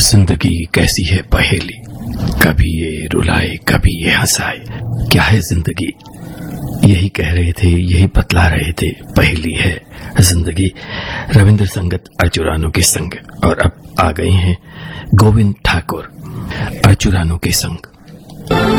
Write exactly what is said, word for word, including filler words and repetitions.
जिंदगी कैसी है पहेली, कभी ये रुलाए कभी ये हंसाए। क्या है जिंदगी, यही कह रहे थे, यही बतला रहे थे, पहेली है जिंदगी। रविंद्र संगत अर्चुरानो के संग। और अब आ गए हैं गोविंद ठाकुर अर्चुरानो के संग।